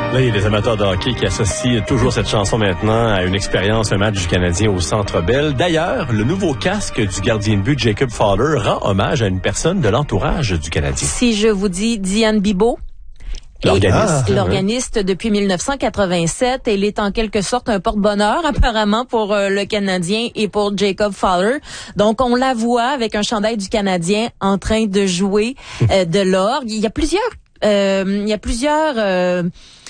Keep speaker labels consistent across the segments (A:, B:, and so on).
A: Là, il y a des amateurs de hockey qui associent toujours cette chanson maintenant à une expérience, un match du Canadien au Centre Bell. D'ailleurs, le nouveau casque du gardien de but Jacob Fowler rend hommage à une personne de l'entourage du Canadien.
B: Si je vous dis Diane Bibeau, l'organiste depuis 1987, elle est en quelque sorte un porte-bonheur apparemment pour le Canadien et pour Jacob Fowler. Donc on la voit avec un chandail du Canadien en train de jouer de l'orgue. Il y a plusieurs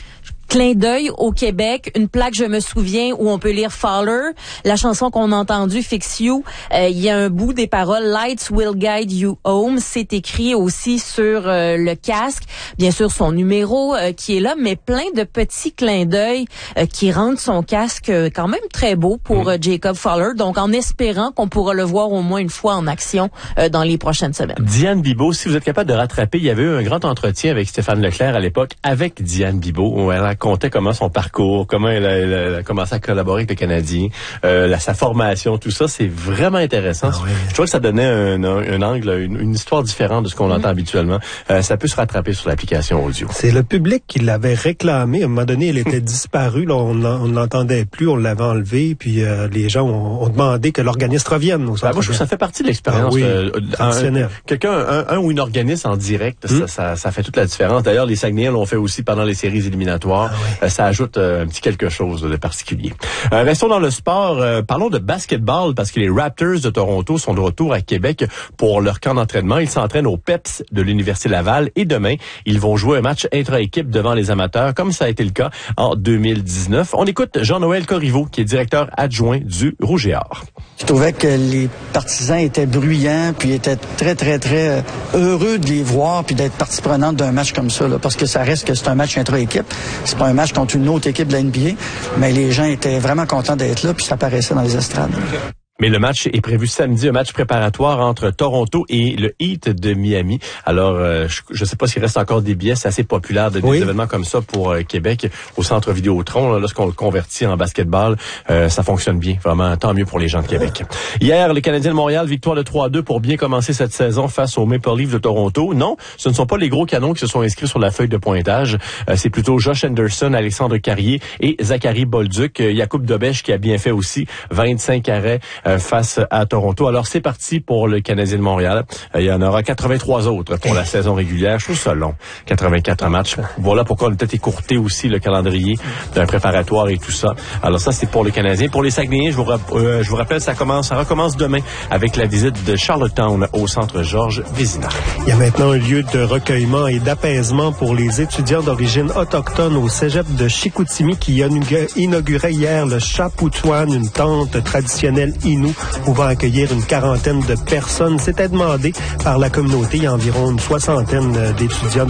B: clin d'œil au Québec, une plaque je me souviens où on peut lire Fowler, la chanson qu'on a entendue Fix You, il y a un bout des paroles Lights will guide you home, c'est écrit aussi sur le casque, bien sûr son numéro qui est là, mais plein de petits clins d'œil qui rendent son casque quand même très beau pour Jacob Fowler, donc en espérant qu'on pourra le voir au moins une fois en action dans les prochaines semaines.
A: Diane Bibeau, si vous êtes capable de rattraper, il y avait eu un grand entretien avec Stéphane Leclerc à l'époque avec Diane Bibeau, où elle racontait comment son parcours, comment elle a commencé à collaborer avec le Canadien, sa formation, tout ça, c'est vraiment intéressant. Oui. Je trouve que ça donnait un angle, une histoire différente de ce qu'on entend habituellement. Ça peut se rattraper sur l'application audio.
C: C'est le public qui l'avait réclamé. À un moment donné, elle était disparue. Là, on l'entendait plus, on l'avait enlevé, puis les gens ont demandé que l'organiste revienne au centre.
A: Moi, je trouve que ça fait partie de l'expérience.
C: Traditionnelle.
A: Un ou une organiste en direct, ça fait toute la différence. D'ailleurs, les Saguenayens l'ont fait aussi pendant les séries éliminatoires. Ça ajoute un petit quelque chose de particulier. Restons dans le sport. Parlons de basketball parce que les Raptors de Toronto sont de retour à Québec pour leur camp d'entraînement. Ils s'entraînent au PEPS de l'Université Laval et demain, ils vont jouer un match intra-équipe devant les amateurs comme ça a été le cas en 2019. On écoute Jean-Noël Corriveau qui est directeur adjoint du Rouge et Or.
D: Je trouvais que les partisans étaient bruyants puis étaient très, très, très heureux de les voir puis d'être partie prenante d'un match comme ça, là, parce que ça reste que c'est un match intra-équipe. C'est pas un match contre une autre équipe de la NBA, mais les gens étaient vraiment contents d'être là puis ça paraissait dans les estrades.
A: Mais le match est prévu samedi, un match préparatoire entre Toronto et le Heat de Miami. Alors, je sais pas s'il reste encore des billets, c'est assez populaire des événements comme ça pour Québec, au Centre Vidéotron. Lorsqu'on le convertit en basketball, ça fonctionne bien. Vraiment, tant mieux pour les gens de Québec. Hier, le Canadien de Montréal, victoire de 3-2 pour bien commencer cette saison face aux Maple Leafs de Toronto. Non, ce ne sont pas les gros canons qui se sont inscrits sur la feuille de pointage. C'est plutôt Josh Anderson, Alexandre Carrier et Zachary Bolduc. Jakub Dobeš qui a bien fait aussi, 25 arrêts face à Toronto. Alors, c'est parti pour le Canadien de Montréal. Il y en aura 83 autres pour la saison régulière. Je trouve ça long. 84 matchs. Voilà pourquoi on a peut-être écourté aussi le calendrier d'un préparatoire et tout ça. Alors ça, c'est pour le Canadien. Pour les Saguenayens, je vous rappelle, ça recommence demain avec la visite de Charlottetown au centre Georges Vézina.
C: Il y a maintenant un lieu de recueillement et d'apaisement pour les étudiants d'origine autochtone au cégep de Chicoutimi qui inaugurait hier le Chapoutoine, une tente traditionnelle Innu pouvant accueillir une quarantaine de personnes. C'était demandé par la communauté. Il y a environ une soixantaine d'étudiants